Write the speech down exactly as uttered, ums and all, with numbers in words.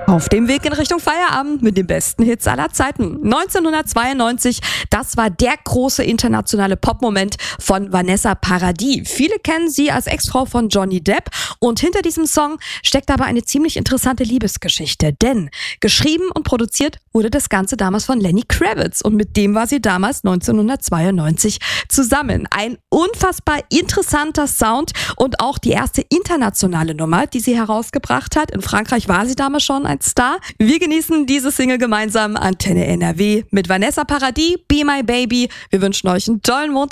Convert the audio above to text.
Auf dem Weg in Richtung Feierabend mit den besten Hits aller Zeiten. neunzehnhundertzweiundneunzig, das war der große internationale Popmoment von Vanessa Paradis. Viele kennen sie als Ex-Frau von Johnny Depp und hinter diesem Song steckt aber eine ziemlich interessante Liebesgeschichte. Denn geschrieben und produziert wurde das Ganze damals von Lenny Kravitz und mit dem war sie damals neunzehnhundertzweiundneunzig zusammen. Ein unfassbar interessanter Sound und auch die erste internationale Nummer, die sie herausgebracht hat. In Frankreich war sie damals schon ein Star. Wir genießen diese Single gemeinsam. Antenne N R W mit Vanessa Paradis, Be My Baby. Wir wünschen euch einen tollen Montag.